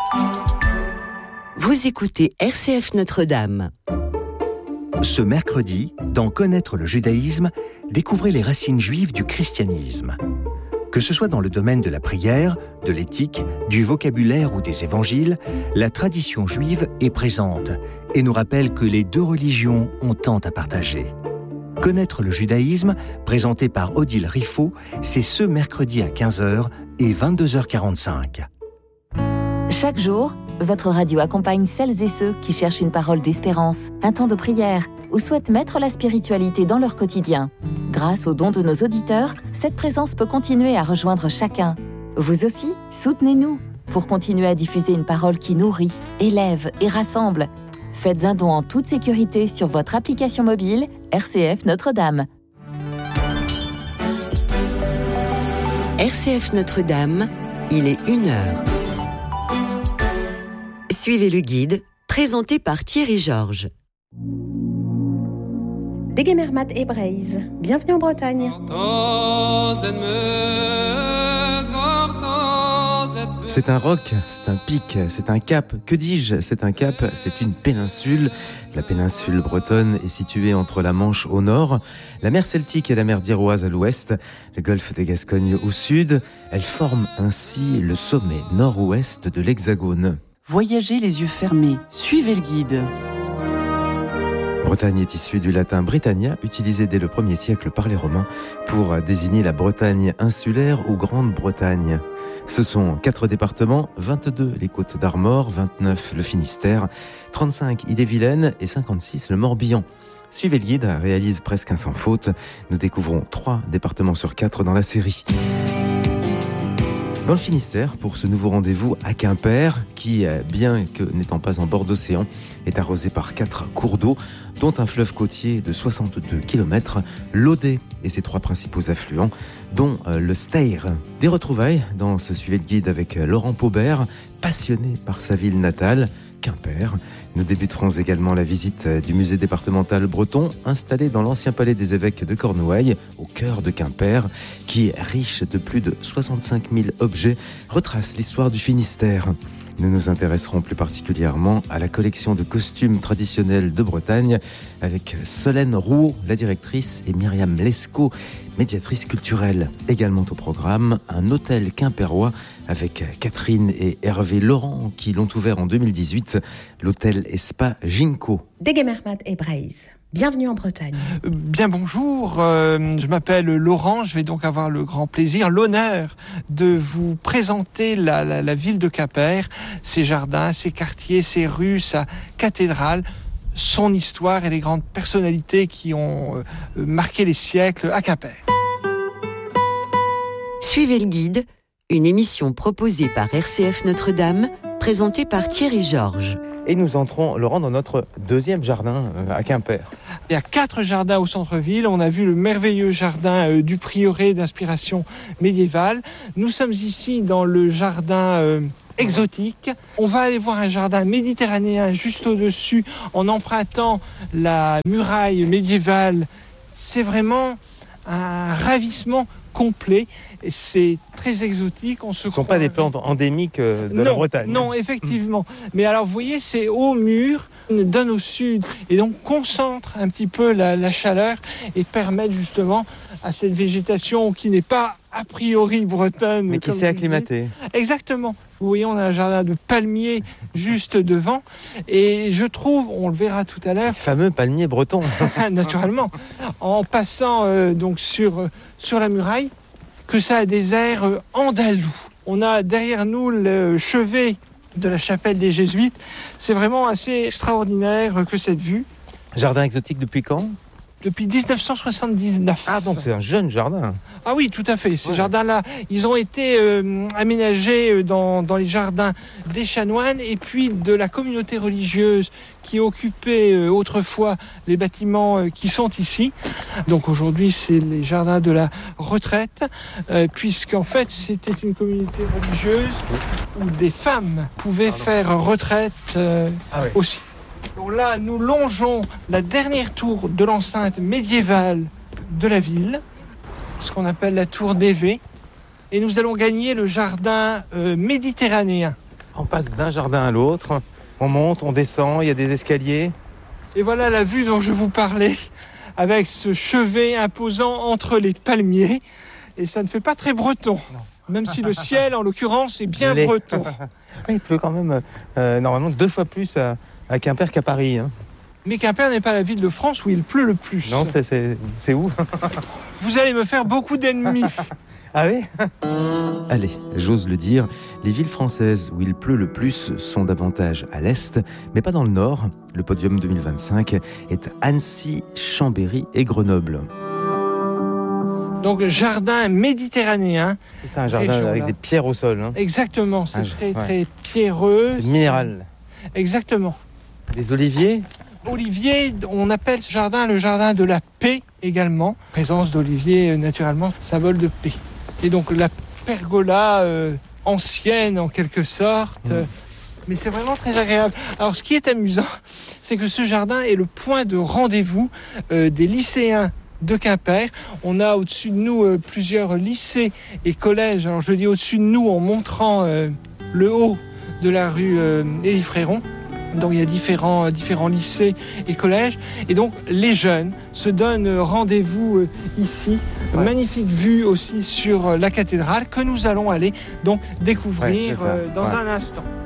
Vous écoutez RCF Notre-Dame. Ce mercredi, dans Connaître le judaïsme, découvrez les racines juives du christianisme. Que ce soit dans le domaine de la prière, de l'éthique, du vocabulaire ou des évangiles, la tradition juive est présente et nous rappelle que les deux religions ont tant à partager. Connaître le judaïsme, présenté par Odile Riffaut, c'est ce mercredi à 15h et 22h45. Chaque jour, votre radio accompagne celles et ceux qui cherchent une parole d'espérance, un temps de prière ou souhaitent mettre la spiritualité dans leur quotidien. Grâce aux dons de nos auditeurs, cette présence peut continuer à rejoindre chacun. Vous aussi, soutenez-nous pour continuer à diffuser une parole qui nourrit, élève et rassemble. Faites un don en toute sécurité sur votre application mobile RCF Notre-Dame. RCF Notre-Dame, il est 1h. Suivez le guide, présenté par Thierry Georges. Degemermat Hebreïs, bienvenue en Bretagne. C'est un roc, c'est un pic, c'est un cap. Que dis-je ? C'est un cap, c'est une péninsule. La péninsule bretonne est située entre la Manche au nord, la mer Celtique et la mer d'Iroise à l'ouest, le golfe de Gascogne au sud. Elle forme ainsi le sommet nord-ouest de l'Hexagone. Voyagez les yeux fermés, suivez le guide. Bretagne est issue du latin Britannia, utilisé dès le 1er siècle par les Romains pour désigner la Bretagne insulaire ou Grande-Bretagne. Ce sont 4 départements, 22 les Côtes d'Armor, 29 le Finistère, 35 Ille-et-Vilaine et 56 le Morbihan. Suivez le guide, réalise presque un sans faute. Nous découvrons 3 départements sur 4 dans la série. Dans le Finistère, pour ce nouveau rendez-vous à Quimper, qui, bien que n'étant pas en bord d'océan, est arrosé par 4 cours d'eau, dont un fleuve côtier de 62 km, l'Audet et ses 3 principaux affluents, dont le Steyr. Des retrouvailles dans ce suivi de guide avec Laurent Paubert, passionné par sa ville natale, Quimper. Nous débuterons également la visite du musée départemental breton, installé dans l'ancien palais des évêques de Cornouailles, au cœur de Quimper, qui, riche de plus de 65 000 objets, retrace l'histoire du Finistère. Nous nous intéresserons plus particulièrement à la collection de costumes traditionnels de Bretagne avec Solène Rouault, la directrice, et Myriam Lescaut, médiatrice culturelle. Également au programme, un hôtel quimpérois avec Catherine et Hervé Laurent qui l'ont ouvert en 2018, l'hôtel et spa Ginko. Degemermat Hebreïs. Bienvenue en Bretagne. Bien bonjour, je m'appelle Laurent, je vais donc avoir le grand plaisir, l'honneur de vous présenter la ville de Quimper, ses jardins, ses quartiers, ses rues, sa cathédrale, son histoire et les grandes personnalités qui ont marqué les siècles à Quimper. Suivez le guide, une émission proposée par RCF Notre-Dame, présentée par Thierry Georges. Et nous entrons, Laurent, dans notre deuxième jardin à Quimper. Il y a 4 jardins au centre-ville. On a vu le merveilleux jardin du prieuré d'inspiration médiévale. Nous sommes ici dans le jardin exotique. On va aller voir un jardin méditerranéen juste au-dessus en empruntant la muraille médiévale. C'est vraiment un ravissement complet. C'est très exotique. Ce ne sont pas des plantes endémiques de la Bretagne. Non, effectivement. Mais alors, vous voyez, ces hauts murs donnent au sud et donc concentrent un petit peu la chaleur et permettent justement à cette végétation qui n'est pas a priori bretonne. Mais qui s'est acclimatée. Exactement. Vous voyez, on a un jardin de palmiers juste devant. Et je trouve, on le verra tout à l'heure... Le fameux palmier breton. Naturellement. En passant donc sur la muraille, que ça a des airs andalous. On a derrière nous le chevet de la chapelle des Jésuites. C'est vraiment assez extraordinaire que cette vue. Jardin exotique depuis quand ? Depuis 1979. Ah, donc c'est un jeune jardin. Ah oui, tout à fait. Ces jardins-là, ils ont été aménagés dans les jardins des chanoines et puis de la communauté religieuse qui occupait autrefois les bâtiments qui sont ici. Donc aujourd'hui, c'est les jardins de la retraite, puisqu'en fait, c'était une communauté religieuse où des femmes pouvaient faire retraite aussi. Donc là, nous longeons la dernière tour de l'enceinte médiévale de la ville, ce qu'on appelle la tour d'Évé, et nous allons gagner le jardin méditerranéen. On passe d'un jardin à l'autre, on monte, on descend, il y a des escaliers. Et voilà la vue dont je vous parlais, avec ce chevet imposant entre les palmiers. Et ça ne fait pas très breton, même si le ciel, en l'occurrence, est bien breton. Il pleut quand même normalement 2 fois plus à Quimper qu'à Paris. Hein. Mais Quimper n'est pas la ville de France où il pleut le plus. Non, c'est où? Vous allez me faire beaucoup d'ennemis. Ah oui? Allez, j'ose le dire, les villes françaises où il pleut le plus sont davantage à l'est, mais pas dans le nord. Le podium 2025 est Annecy, Chambéry et Grenoble. Donc jardin méditerranéen. C'est un jardin avec des pierres au sol. Hein. Exactement, c'est très pierreux. C'est minéral. Exactement. Des oliviers? Olivier, on appelle ce jardin le jardin de la paix également. Présence d'olivier, naturellement, symbole de paix. Et donc la pergola ancienne en quelque sorte. Mais c'est vraiment très agréable. Alors ce qui est amusant, c'est que ce jardin est le point de rendez-vous des lycéens de Quimper. On a au-dessus de nous plusieurs lycées et collèges. Alors je dis au-dessus de nous en montrant le haut de la rue Élie Fréron. Donc il y a différents lycées et collèges. Et donc les jeunes se donnent rendez-vous ici. Ouais. Magnifique vue aussi sur la cathédrale que nous allons aller donc découvrir dans un instant.